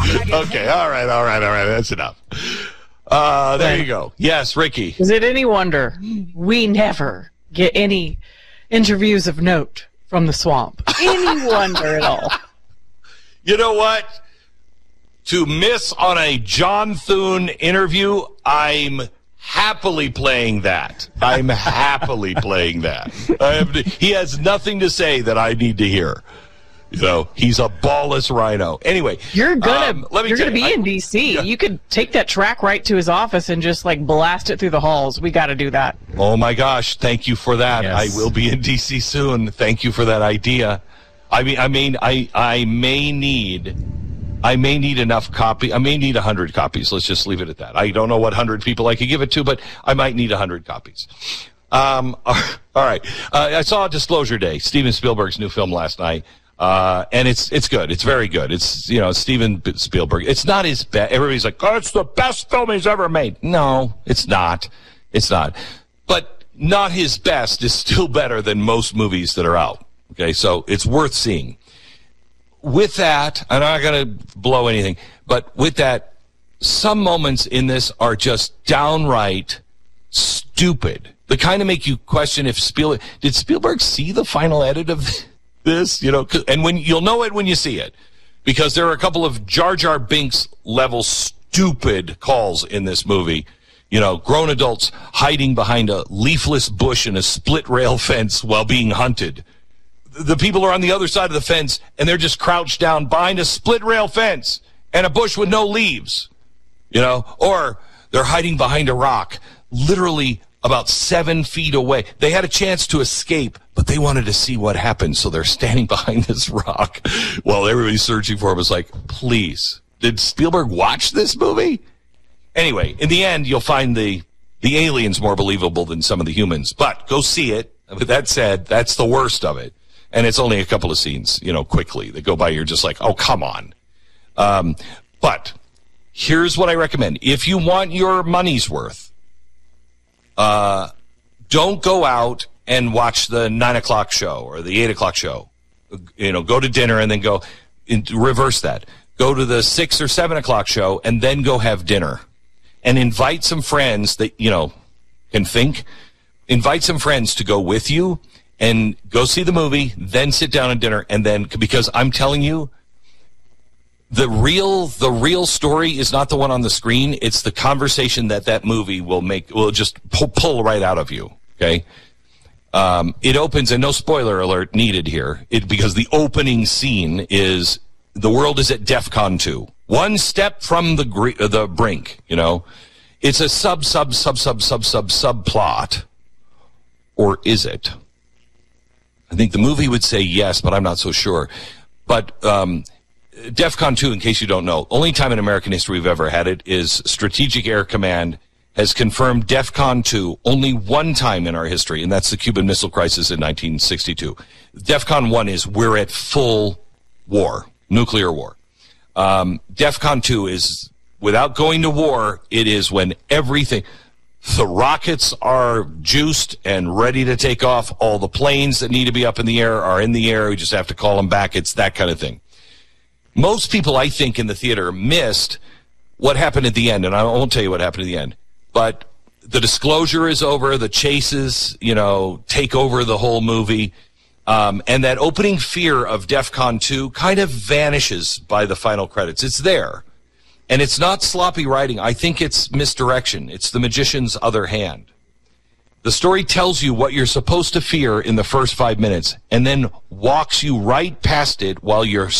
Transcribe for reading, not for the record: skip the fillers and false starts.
Okay, all right. That's enough. There you go. Yes, Ricky. Is it any wonder we never get any interviews of note from the swamp? Any wonder at all? You know what? To miss on a John Thune interview, I'm happily playing that. He has nothing to say that I need to hear. You know, he's a ballless rhino. Anyway, you're gonna be in D.C. Yeah. You could take that track right to his office and just like blast it through the halls. We got to do that. Oh my gosh! Thank you for that. Yes. I will be in D.C. soon. Thank you for that idea. I may need enough copy. I may need 100 copies. Let's just leave it at that. I don't know what 100 people I could give it to, but I might need 100 copies. All right. I saw Disclosure Day, Steven Spielberg's new film last night. And it's good. It's very good. It's, Steven Spielberg. It's not his best. Everybody's like, oh, it's the best film he's ever made. No, it's not. It's not. But not his best is still better than most movies that are out. Okay, so it's worth seeing. With that, I'm not going to blow anything, but with that, some moments in this are just downright stupid. The kind of make you question if did Spielberg see the final edit of this, and when you'll know it when you see it, because there are a couple of Jar Jar Binks level stupid calls in this movie. Grown adults hiding behind a leafless bush in a split rail fence while being hunted. The people are on the other side of the fence and they're just crouched down behind a split rail fence and a bush with no leaves, or they're hiding behind a rock, literally about 7 feet away. They had a chance to escape, but they wanted to see what happened, so they're standing behind this rock while everybody's searching for him. It's like, please, did Spielberg watch this movie? Anyway, in the end, you'll find the aliens more believable than some of the humans, but go see it. With that said, that's the worst of it. And it's only a couple of scenes, quickly that go by. You're just like, oh, come on. But here's what I recommend. If you want your money's worth, don't go out and watch the 9 o'clock show or the 8 o'clock show. Go to dinner and then go reverse that. Go to the 6 or 7 o'clock show and then go have dinner. And invite some friends that, can think. Invite some friends to go with you and go see the movie, then sit down at dinner, and then, because I'm telling you, the real story is not the one on the screen. It's the conversation that movie will just pull right out of you. Okay. It opens, and no spoiler alert needed here, because the opening scene is the world is at DEFCON 2. One step from the brink, It's a subplot. Or is it? I think the movie would say yes, but I'm not so sure. But DEFCON 2, in case you don't know, only time in American history we've ever had it is Strategic Air Command has confirmed DEFCON 2 only one time in our history, and that's the Cuban Missile Crisis in 1962. DEFCON 1 is we're at full war, nuclear war. DEFCON 2 is, without going to war, it is when everything... The rockets are juiced and ready to take off. All the planes that need to be up in the air are in the air. We just have to call them back. It's that kind of thing. Most people, I think, in the theater missed what happened at the end, and I won't tell you what happened at the end. But the disclosure is over. The chases, take over the whole movie. And that opening fear of DEFCON 2 kind of vanishes by the final credits. It's there. And it's not sloppy writing. I think it's misdirection. It's the magician's other hand. The story tells you what you're supposed to fear in the first 5 minutes and then walks you right past it while you're